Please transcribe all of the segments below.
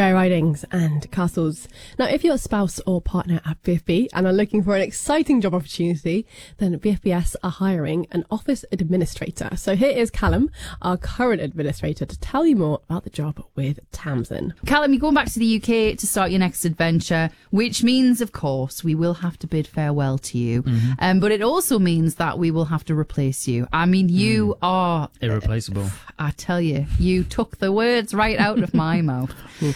fair ridings and castles. Now, if you're a spouse or partner at BFB and are looking for an exciting job opportunity, then BFBS are hiring an office administrator. So here is Callum, our current administrator, to tell you more about the job with Tamsin. Callum, you're going back to the UK to start your next adventure, which means, of course, we will have to bid farewell to you. But it also means that we will have to replace you. I mean, you are... irreplaceable. I tell you, you took the words right out of my mouth.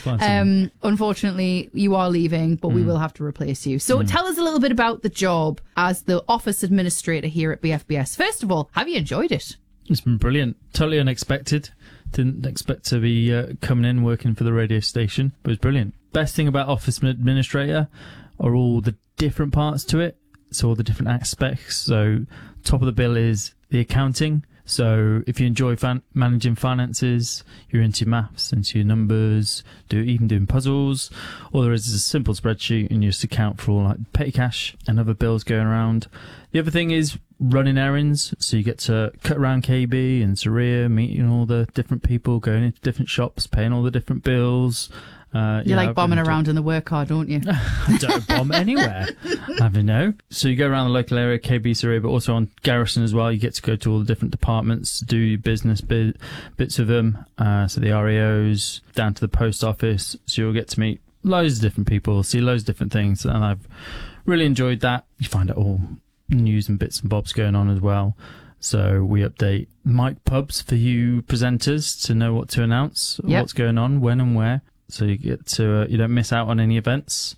Unfortunately, you are leaving, but we will have to replace you. So tell us a little bit about the job as the office administrator here at BFBS. First of all, have you enjoyed it? It's been brilliant. Totally unexpected. Didn't expect to be coming in working for the radio station, but it was brilliant. Best thing about office administrator are all the different parts to it. So all the different aspects. So top of the bill is the accounting. So if you enjoy managing finances, you're into maths, into your numbers, even doing puzzles, all there is a simple spreadsheet and you just account for all like petty cash and other bills going around. The other thing is running errands. So you get to cut around KB and Saria, meeting all the different people, going into different shops, paying all the different bills. You like bombing around in the work car, don't you? I don't bomb anywhere. I mean, no. So you go around the local area, KB, Surrey, but also on Garrison as well. You get to go to all the different departments, do your business bits of them. So the REOs, down to the post office. So you'll get to meet loads of different people, see loads of different things. And I've really enjoyed that. You find out all news and bits and bobs going on as well. So we update mic pubs for you presenters to know what to announce, what's going on, when and where. So you get to you don't miss out on any events.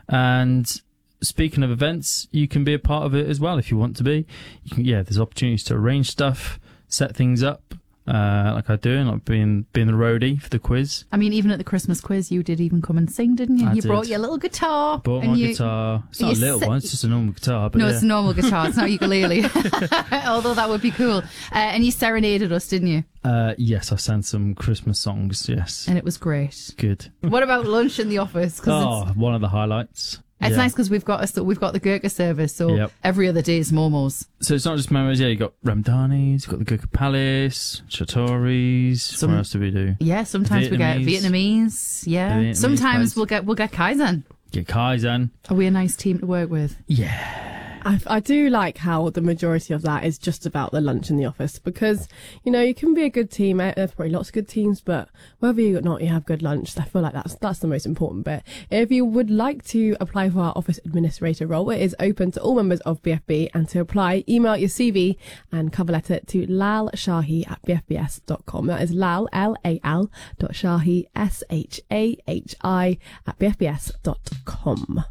And speaking of events, you can be a part of it as well if you want to be. You can, there's opportunities to arrange stuff, set things up, like I do, and like being the roadie for the quiz. I mean, even at the Christmas quiz, you did even come and sing, didn't you? You brought your little guitar. Brought my guitar. It's not a little one, it's just a normal guitar. But it's a normal guitar. It's not a ukulele. Although that would be cool. And you serenaded us, didn't you? Yes, I sang some Christmas songs, yes. And it was great. Good. What about lunch in the office? One of the highlights. It's nice because we've got the Gurkha service, so every other day is momos. So it's not just momos, you've got Ramadanis, you've got the Gurkha Palace, Chatoris, what else do we do? Yeah, sometimes we get Vietnamese, sometimes we'll get Kaizen. Get Kaizen. Are we a nice team to work with? Yeah. I do like how the majority of that is just about the lunch in the office because, you can be a good team. There's probably lots of good teams, but whether you or not you have good lunch, I feel like that's the most important bit. If you would like to apply for our office administrator role, it is open to all members of BFB, and to apply, email your CV and cover letter to lalshahi@bfbs.com. That is Lal, L-A-L, .shahi, S-H-A-H-I @bfbs.com.